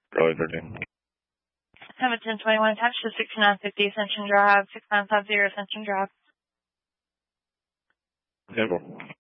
Charlie 13. Have a 1021 attached to 6950 Ascension Drive, 6950 Ascension Drive. 10-4.